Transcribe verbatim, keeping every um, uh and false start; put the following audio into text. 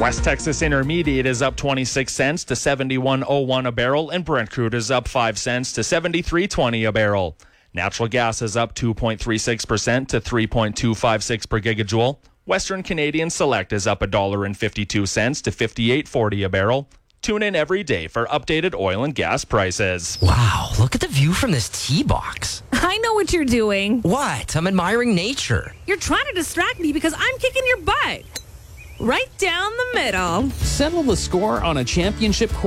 West Texas Intermediate is up twenty-six cents to seventy-one oh one a barrel, and Brent crude is up five cents to seventy-three twenty a barrel. Natural gas is up two point three six percent to three point two five six per gigajoule. Western Canadian Select is up one dollar and fifty-two cents to fifty-eight forty a barrel. Tune in every day for updated oil and gas prices. Wow, look at the view from this tee box. I know what you're doing. What? I'm admiring nature. You're trying to distract me because I'm kicking your butt. Right down the middle. Settle the score on a championship